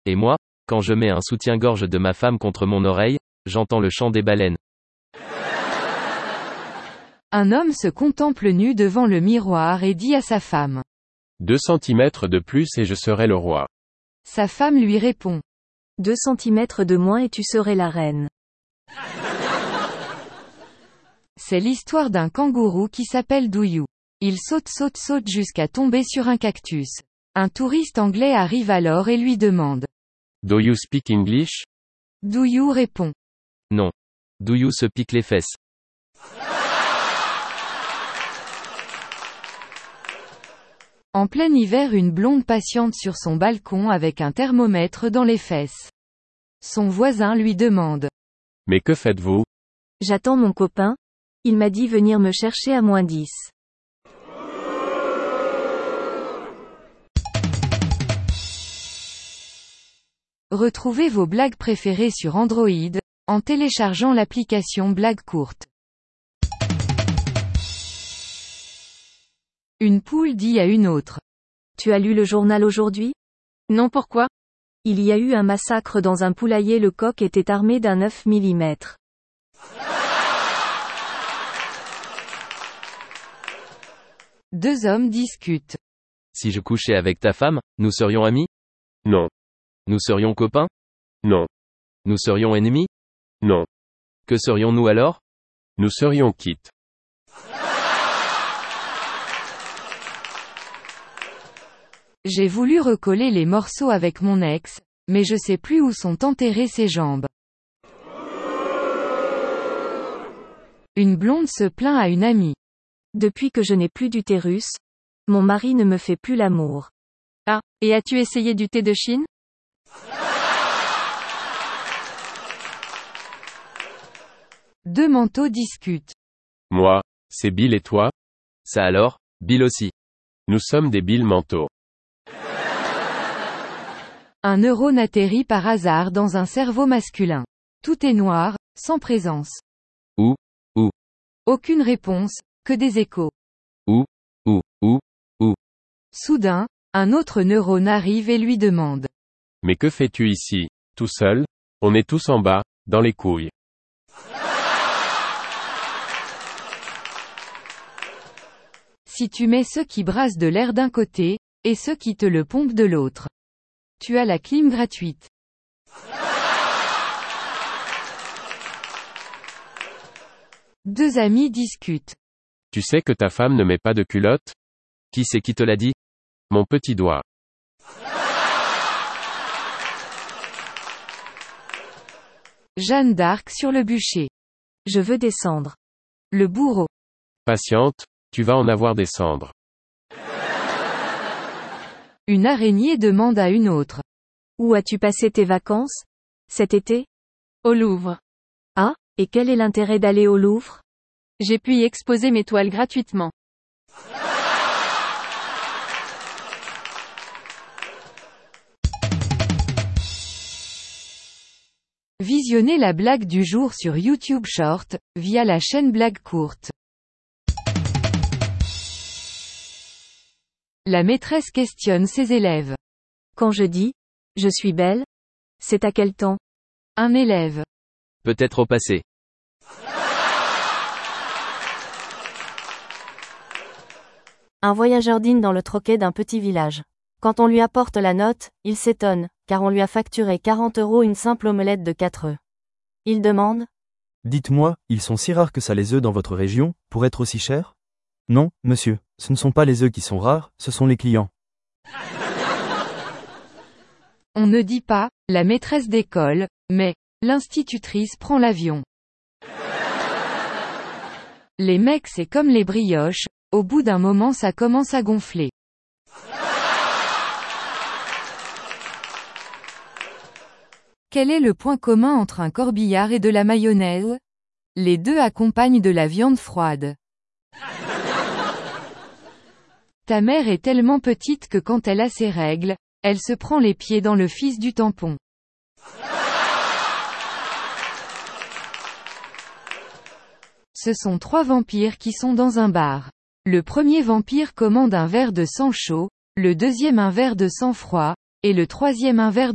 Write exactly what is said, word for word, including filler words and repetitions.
Et moi, quand je mets un soutien-gorge de ma femme contre mon oreille, j'entends le chant des baleines. Un homme se contemple nu devant le miroir et dit à sa femme. Deux centimètres de plus et je serai le roi. Sa femme lui répond. Deux centimètres de moins et tu serais la reine. C'est l'histoire d'un kangourou qui s'appelle Douyou. Il saute saute saute jusqu'à tomber sur un cactus. Un touriste anglais arrive alors et lui demande. Do you speak English? Douyou répond. Non. Douyou se pique les fesses. En plein hiver, une blonde patiente sur son balcon avec un thermomètre dans les fesses. Son voisin lui demande. Mais que faites-vous? J'attends mon copain. Il m'a dit venir me chercher à moins dix. Retrouvez vos blagues préférées sur Android, en téléchargeant l'application Blague Courte. Une poule dit à une autre. Tu as lu le journal aujourd'hui? Non, pourquoi? Il y a eu un massacre dans un poulailler, le coq était armé d'un neuf millimètres. Deux hommes discutent. Si je couchais avec ta femme, nous serions amis? Non. Nous serions copains? Non. Nous serions ennemis? Non. Que serions-nous alors? Nous serions quittes. J'ai voulu recoller les morceaux avec mon ex, mais je sais plus où sont enterrées ses jambes. Une blonde se plaint à une amie. Depuis que je n'ai plus d'utérus, mon mari ne me fait plus l'amour. Ah, et as-tu essayé du thé de Chine? Deux manteaux discutent. Moi, c'est Bill et toi? Ça alors, Bill aussi. Nous sommes des Bill manteaux. Un neurone atterrit par hasard dans un cerveau masculin. Tout est noir, sans présence. Où? Où? Aucune réponse, que des échos. Où? Où? Où? Où? Soudain, un autre neurone arrive et lui demande. Mais que fais-tu ici, tout seul? On est tous en bas, dans les couilles. Si tu mets ceux qui brassent de l'air d'un côté, et ceux qui te le pompent de l'autre. Tu as la clim gratuite. Deux amis discutent. Tu sais que ta femme ne met pas de culotte? Qui c'est qui te l'a dit? Mon petit doigt. Jeanne d'Arc sur le bûcher. Je veux descendre. Le bourreau. Patiente, tu vas en avoir des cendres. Une araignée demande à une autre. Où as-tu passé tes vacances? Cet été? Au Louvre. Ah, et quel est l'intérêt d'aller au Louvre? J'ai pu y exposer mes toiles gratuitement. Visionnez la blague du jour sur YouTube Short, via la chaîne Blague Courte. La maîtresse questionne ses élèves. Quand je dis « je suis belle », c'est à quel temps? Un élève. Peut-être au passé. Un voyageur dîne dans le troquet d'un petit village. Quand on lui apporte la note, il s'étonne, car on lui a facturé quarante euros une simple omelette de quatre œufs. Il demande. Dites-moi, ils sont si rares que ça les œufs dans votre région, pour être aussi chers? Non, monsieur, ce ne sont pas les œufs qui sont rares, ce sont les clients. On ne dit pas, la maîtresse d'école, mais, l'institutrice prend l'avion. Les mecs c'est comme les brioches, au bout d'un moment ça commence à gonfler. Quel est le point commun entre un corbillard et de la mayonnaise? Les deux accompagnent de la viande froide. Ta mère est tellement petite que quand elle a ses règles, elle se prend les pieds dans le fils du tampon. Ce sont trois vampires qui sont dans un bar. Le premier vampire commande un verre de sang chaud, le deuxième un verre de sang froid, et le troisième un verre